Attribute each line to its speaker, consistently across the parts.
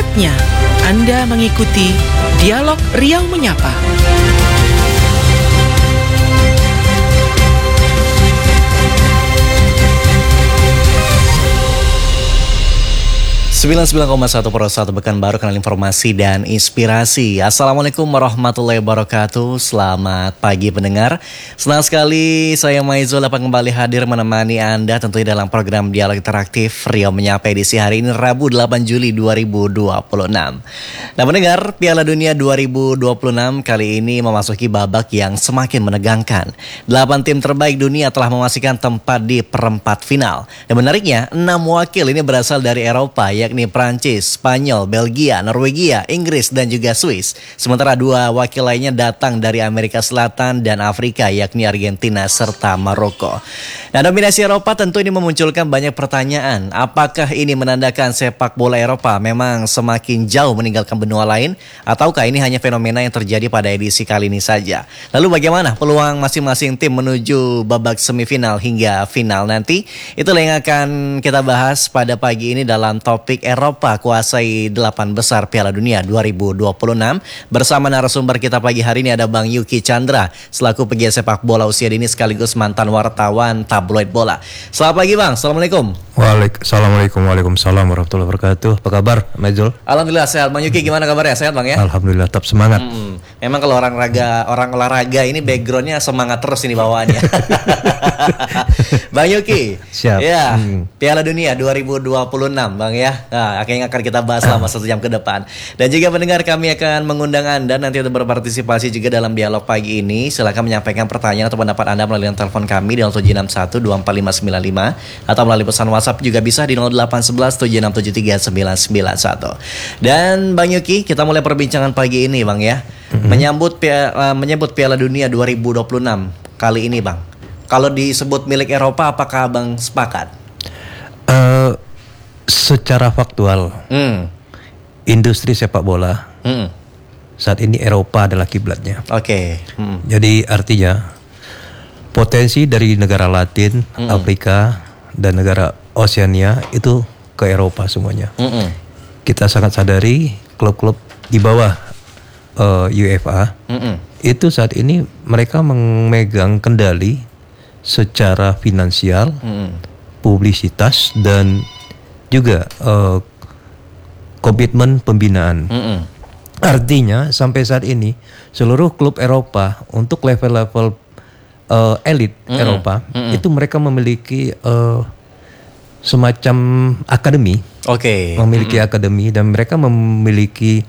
Speaker 1: Saatnya Anda mengikuti Dialog Riau Menyapa.
Speaker 2: 99,1 Pekanbaru, kanal informasi dan inspirasi. Assalamualaikum warahmatullahi wabarakatuh. Selamat pagi pendengar. Senang sekali saya Maizul dapat kembali hadir menemani Anda tentunya dalam program Dialog Interaktif Riau Menyapa edisi hari ini Rabu 8 Juli 2026. Nah pendengar, Piala Dunia 2026 kali ini memasuki babak yang semakin menegangkan. 8 tim terbaik dunia telah memastikan tempat di perempat final. Dan menariknya 6 wakil ini berasal dari Eropa, yakni Prancis, Spanyol, Belgia, Norwegia, Inggris, dan juga Swiss. Sementara 2 wakil lainnya datang dari Amerika Selatan dan Afrika, yakni Argentina serta Maroko. Nah, dominasi Eropa tentu ini memunculkan banyak pertanyaan. Apakah ini menandakan sepak bola Eropa memang semakin jauh meninggalkan benua lain? Ataukah ini hanya fenomena yang terjadi pada edisi kali ini saja? Lalu bagaimana peluang masing-masing tim menuju babak semifinal hingga final nanti? Itulah yang akan kita bahas pada pagi ini dalam topik Eropa kuasai 8 besar Piala Dunia 2026. Bersama narasumber kita pagi hari ini ada Bang Yuki Chandra selaku pegiat sepak bola usia dini sekaligus mantan wartawan tabloid bola. Selamat pagi Bang, Assalamualaikum.
Speaker 3: Waalaikumsalam warahmatullahi wabarakatuh. Apa kabar Maizul?
Speaker 2: Alhamdulillah sehat. Bang Yuki gimana kabarnya? Sehat Bang ya?
Speaker 3: Alhamdulillah tetap semangat.
Speaker 2: Memang kalau orang olahraga ini backgroundnya semangat terus ini bawaannya. Bang Yuki.
Speaker 3: Siap.
Speaker 2: Ya, Piala Dunia 2026 Bang ya. Nah, yang akan kita bahas selama 1 jam ke depan. Dan juga pendengar, kami akan mengundang Anda nanti untuk berpartisipasi juga dalam dialog pagi ini. Silakan menyampaikan pertanyaan atau pendapat Anda melalui telepon kami di 0761 245 atau melalui pesan WhatsApp juga bisa di 0811 7673 991. Dan Bang Yuki, kita mulai perbincangan pagi ini Bang ya. Menyambut Piala Dunia 2026 kali ini Bang. Kalau disebut milik Eropa, apakah Abang sepakat?
Speaker 3: Secara faktual, industri sepak bola saat ini Eropa adalah kiblatnya.
Speaker 2: Oke.
Speaker 3: Jadi artinya potensi dari negara Latin, Afrika, dan negara Oseania itu ke Eropa semuanya. Kita sangat sadari klub-klub di bawah UEFA itu saat ini mereka memegang kendali secara finansial, publisitas, dan juga komitmen pembinaan. Artinya sampai saat ini seluruh klub Eropa untuk level-level elit Eropa itu mereka memiliki semacam akademi. Memiliki akademi dan mereka memiliki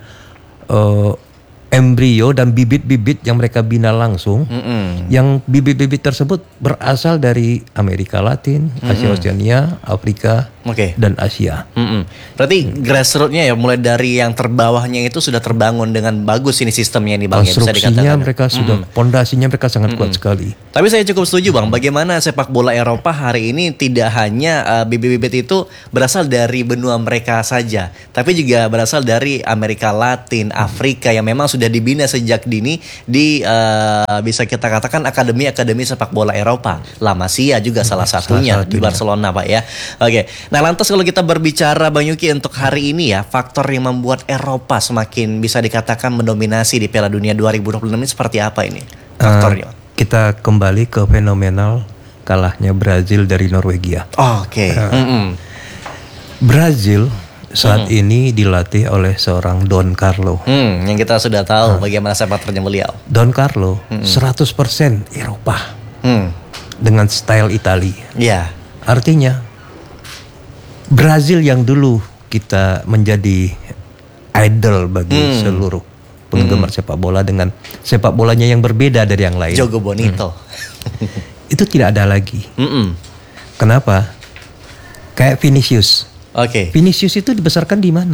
Speaker 3: embrio dan bibit-bibit yang mereka bina langsung. Yang bibit-bibit tersebut berasal dari Amerika Latin, Asia Oceania, Afrika, dan Asia.
Speaker 2: Berarti grassroots-nya ya, mulai dari yang terbawahnya itu sudah terbangun dengan bagus ini sistemnya ini Bang.
Speaker 3: Konstruksinya mereka sudah, pondasinya mereka sangat kuat sekali.
Speaker 2: Tapi saya cukup setuju Bang, bagaimana sepak bola Eropa hari ini tidak hanya bibit-bibit itu berasal dari benua mereka saja, tapi juga berasal dari Amerika Latin, Afrika yang memang sudah dibina sejak dini di bisa kita katakan akademi sepak bola Eropa. La Masia juga salah satunya di Barcelona Pak ya. Oke. Nah lantas kalau kita berbicara Bang Yuki untuk hari ini ya, faktor yang membuat Eropa semakin bisa dikatakan mendominasi di Piala Dunia 2026 ini seperti apa ini faktornya?
Speaker 3: Kita kembali ke fenomenal kalahnya Brazil dari Norwegia. Brazil saat ini dilatih oleh seorang Don Carlo.
Speaker 2: Yang kita sudah tahu bagaimana sepak terjang beliau.
Speaker 3: Don Carlo 100% Eropa dengan style Itali. Artinya Brazil yang dulu kita menjadi idol bagi seluruh penggemar sepak bola dengan sepak bolanya yang berbeda dari yang lain.
Speaker 2: Jogo Bonito.
Speaker 3: Itu tidak ada lagi. Kenapa? Kayak Vinicius. Vinicius itu dibesarkan di mana?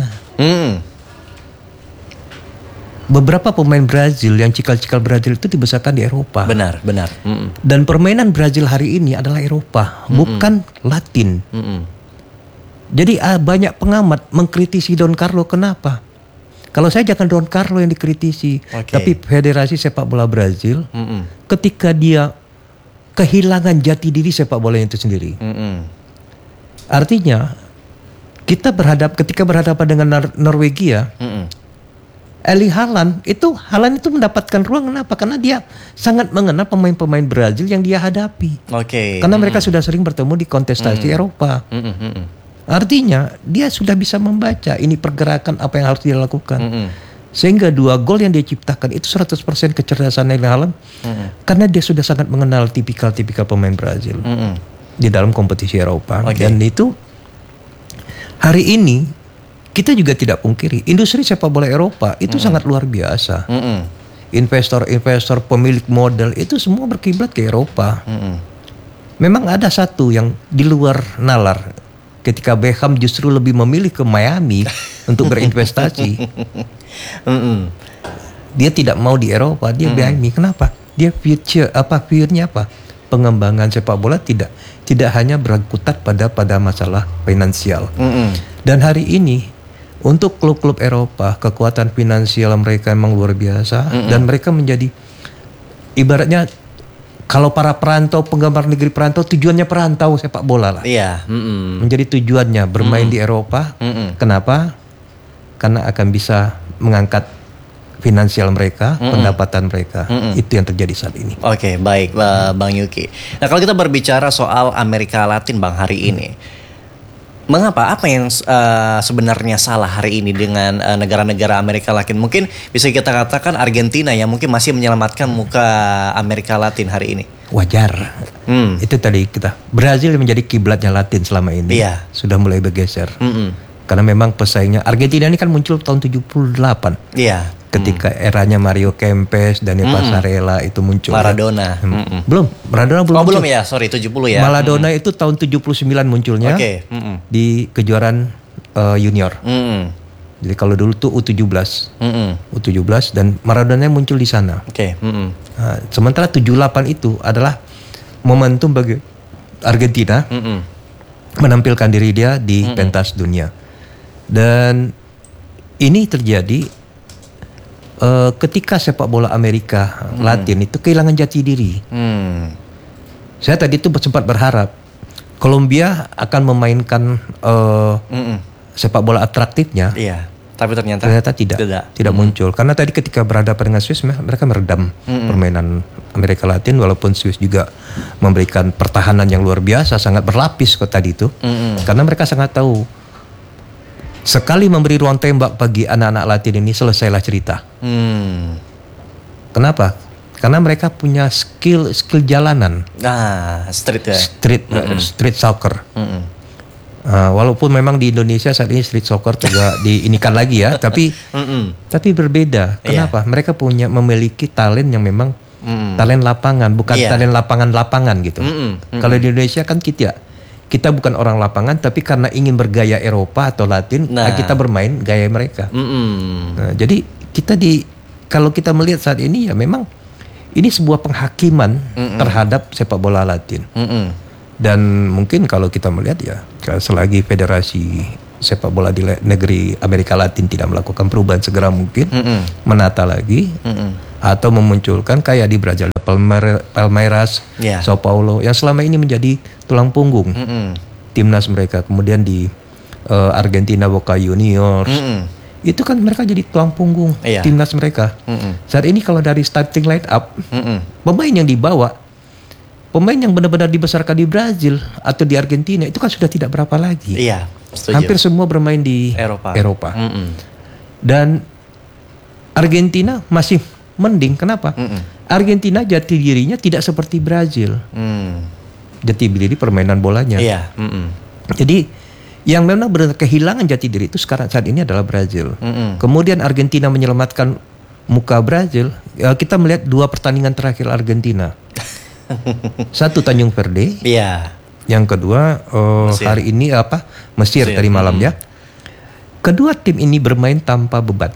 Speaker 3: Beberapa pemain Brazil yang cikal-cikal Brazil itu dibesarkan di Eropa.
Speaker 2: Benar.
Speaker 3: Dan permainan Brazil hari ini adalah Eropa, bukan Latin. Jadi banyak pengamat mengkritisi Don Carlo. Kenapa? Kalau saya jangan Don Carlo yang dikritisi, tapi Federasi Sepak Bola Brazil ketika dia kehilangan jati diri sepak bola itu sendiri. Artinya ketika berhadapan dengan Norwegia, Erling Haaland itu mendapatkan ruang. Kenapa? Karena dia sangat mengenal pemain-pemain Brazil yang dia hadapi. Karena mereka sudah sering bertemu di kontestasi Eropa. Artinya dia sudah bisa membaca ini pergerakan apa yang harus dia lakukan. Sehingga 2 gol yang dia ciptakan itu 100% kecerdasan Erling Haaland. Karena dia sudah sangat mengenal tipikal pemain Brazil di dalam kompetisi Eropa. Dan itu hari ini kita juga tidak pungkiri industri sepak bola Eropa itu sangat luar biasa. Investor-investor, pemilik modal itu semua berkiblat ke Eropa. Memang ada satu yang di luar nalar. Ketika Beckham justru lebih memilih ke Miami untuk berinvestasi. Dia tidak mau di Eropa, dia Miami. Kenapa? Dia future-nya apa? Pengembangan sepak bola tidak hanya berkutat pada masalah finansial. Dan hari ini untuk klub-klub Eropa, kekuatan finansial mereka memang luar biasa. Dan mereka menjadi ibaratnya, kalau para perantau, penggemar negeri perantau, tujuannya perantau sepak bola lah. Menjadi tujuannya bermain di Eropa. Kenapa? Karena akan bisa mengangkat finansial mereka, pendapatan mereka. Itu yang terjadi saat ini.
Speaker 2: Oke, baik Bang Yuki. Nah, kalau kita berbicara soal Amerika Latin Bang hari ini, mengapa? Apa yang sebenarnya salah hari ini dengan negara-negara Amerika Latin? Mungkin bisa kita katakan Argentina yang mungkin masih menyelamatkan muka Amerika Latin hari ini.
Speaker 3: Wajar. Itu tadi Brazil menjadi kiblatnya Latin selama ini. Sudah mulai bergeser. Karena memang pesaingnya Argentina ini kan muncul tahun 78. Ketika eranya Mario Kempes, Daniel Passarella itu muncul.
Speaker 2: Maradona.
Speaker 3: Maradona belum.
Speaker 2: Belum ya, sorry 70 ya.
Speaker 3: Maradona itu tahun 79 munculnya di kejuaraan junior. Jadi kalau dulu tuh U17. U17 dan Maradona muncul di sana. Nah, sementara 78 itu adalah momentum bagi Argentina menampilkan diri dia di pentas dunia. Dan ini terjadi ketika sepak bola Amerika Latin itu kehilangan jati diri. Saya tadi itu sempat berharap Kolombia akan memainkan sepak bola atraktifnya.
Speaker 2: Tapi ternyata
Speaker 3: tidak muncul. Karena tadi ketika berhadapan dengan Swiss, mereka meredam permainan Amerika Latin. Walaupun Swiss juga memberikan pertahanan yang luar biasa, sangat berlapis kok tadi itu. Karena mereka sangat tahu, sekali memberi ruang tembak bagi anak-anak Latin ini, selesailah cerita. Kenapa? Karena mereka punya skill jalanan. Street soccer. Walaupun memang di Indonesia saat ini street soccer juga diinikan lagi ya, tapi berbeda. Kenapa? Mereka memiliki talent yang memang talent lapangan, bukan talent lapangan gitu. Kalau di Indonesia kan kita bukan orang lapangan, tapi karena ingin bergaya Eropa atau Latin, kita bermain gaya mereka. Nah, jadi kalau kita melihat saat ini ya memang ini sebuah penghakiman terhadap sepak bola Latin. Dan mungkin kalau kita melihat ya, selagi federasi sepak bola di negeri Amerika Latin tidak melakukan perubahan segera mungkin, menata lagi, atau memunculkan kayak di Brazil Palmeiras, Sao Paulo yang selama ini menjadi tulang punggung timnas mereka. Kemudian di Argentina Boca Juniors, itu kan mereka jadi tulang punggung timnas mereka. Saat ini kalau dari starting line up, pemain yang dibawa, pemain yang benar-benar dibesarkan di Brazil atau di Argentina itu kan sudah tidak berapa lagi. Hampir semua bermain di Eropa. Dan Argentina masih mending. Kenapa? Argentina jati dirinya tidak seperti Brazil. Jati diri permainan bolanya. Jadi yang memang benar kehilangan jati diri itu saat ini adalah Brazil. Kemudian Argentina menyelamatkan muka Brazil. Kita melihat 2 pertandingan terakhir Argentina. Satu Tanjung Verde. Yang kedua hari ini Mesir tadi malam ya. Kedua tim ini bermain tanpa beban.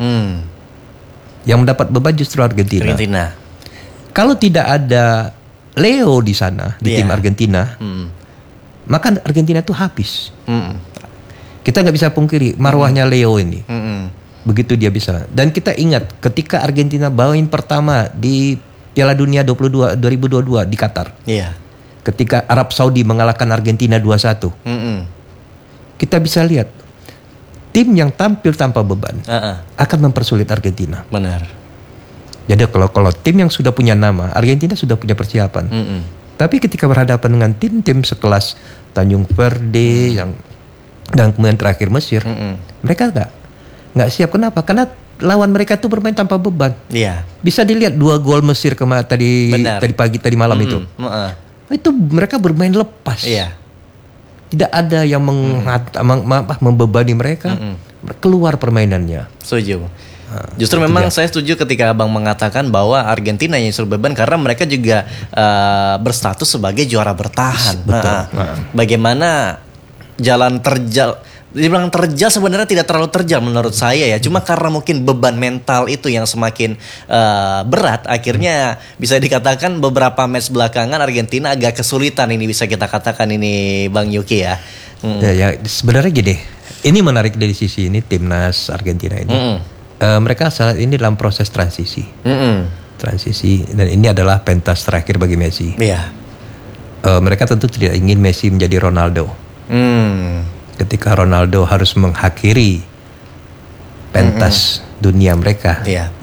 Speaker 3: Yang mendapat beban justru Argentina. Kalau tidak ada Leo di sana di tim Argentina, maka Argentina itu habis. Kita nggak bisa pungkiri marwahnya Leo ini. Begitu dia bisa. Dan kita ingat ketika Argentina main pertama di Piala Dunia 2022 di Qatar. Ketika Arab Saudi mengalahkan Argentina 2-1. kita bisa lihat tim yang tampil tanpa beban akan mempersulit Argentina.
Speaker 2: Benar.
Speaker 3: Jadi kalau tim yang sudah punya nama, Argentina sudah punya persiapan. Tapi ketika berhadapan dengan tim-tim sekelas Tanjung Verde dan kemudian terakhir Mesir, mereka nggak siap. Kenapa? Karena lawan mereka itu bermain tanpa beban.
Speaker 2: Iya.
Speaker 3: Bisa dilihat 2 gol Mesir tadi malam itu. Itu mereka bermain lepas.
Speaker 2: Iya.
Speaker 3: Tidak ada yang membebani mereka. Keluar permainannya.
Speaker 2: Setuju. Justru memang saya setuju ketika Abang mengatakan bahwa Argentina yang suruh beban karena mereka juga berstatus sebagai juara bertahan. Bagaimana jalan terjal? Dibilang terjal sebenarnya tidak terlalu terjal menurut saya ya. Cuma karena mungkin beban mental itu yang semakin berat, akhirnya bisa dikatakan beberapa match belakangan Argentina agak kesulitan ini bisa kita katakan ini Bang Yuki ya.
Speaker 3: Ya sebenarnya gini, ini menarik dari sisi ini timnas Argentina ini. Mereka saat ini dalam proses transisi. Transisi dan ini adalah pentas terakhir bagi Messi.
Speaker 2: Iya.
Speaker 3: Mereka tentu tidak ingin Messi menjadi Ronaldo. Ketika Ronaldo harus mengakhiri pentas dunia mereka,